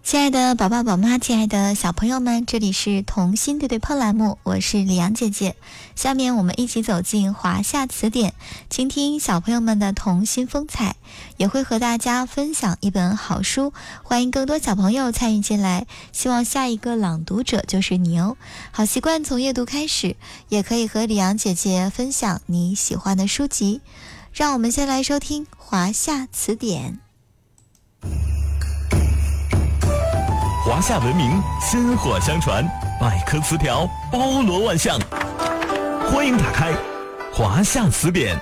亲爱的宝爸宝妈，亲爱的小朋友们，这里是童心对对碰栏目，我是李阳姐姐。下面我们一起走进华夏词典，倾听小朋友们的童心风采，也会和大家分享一本好书，欢迎更多小朋友参与进来，希望下一个朗读者就是你哦。好习惯从阅读开始，也可以和李阳姐姐分享你喜欢的书籍。让我们先来收听华夏词典。 华夏文明薪火相传，百科词条包罗万象，欢迎打开华夏词典。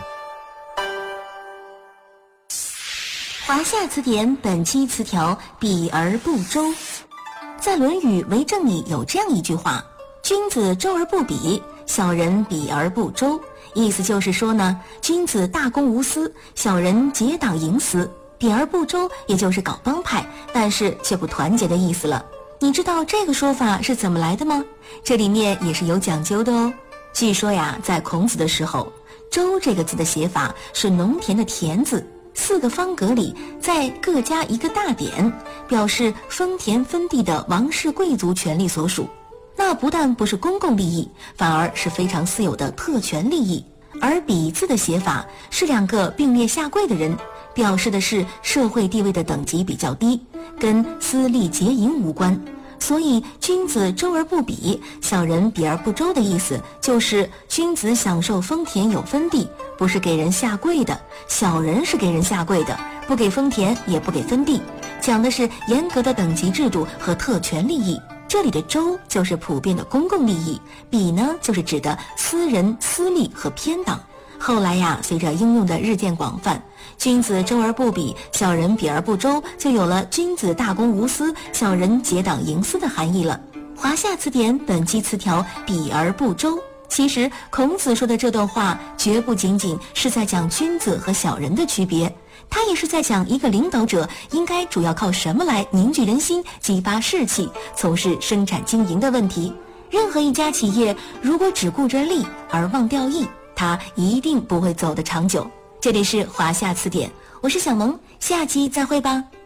华夏词典本期词条比而不周。在《论语为政》里有这样一句话：君子周而不比，小人比而不周。意思就是说呢，君子大公无私，小人结党营私。比而不周也就是搞帮派，但是却不团结的意思了。你知道这个说法是怎么来的吗？这里面也是有讲究的哦。据说呀，在孔子的时候，周这个字的写法是农田的田字，4个方格里再各加一个大点，表示分田分地的王室贵族权力所属。那不但不是公共利益，反而是非常私有的特权利益。而比字的写法是2个并列下跪的人，表示的是社会地位的等级比较低，跟私利结营无关。所以君子周而不比，小人比而不周的意思就是君子享受丰田有分地，不是给人下跪的；小人是给人下跪的，不给丰田也不给分地，讲的是严格的等级制度和特权利益。这里的周就是普遍的公共利益，比呢就是指的私人私利和偏党。后来呀，随着应用的日渐广泛，君子周而不比，小人比而不周，就有了君子大公无私，小人结党营私的含义了。华夏词典本期词条比而不周。其实孔子说的这段话绝不仅仅是在讲君子和小人的区别，他也是在讲一个领导者应该主要靠什么来凝聚人心、激发士气、从事生产经营的问题。任何一家企业如果只顾着利而忘掉义，它一定不会走得长久。这里是华夏词典，我是小萌，下期再会吧。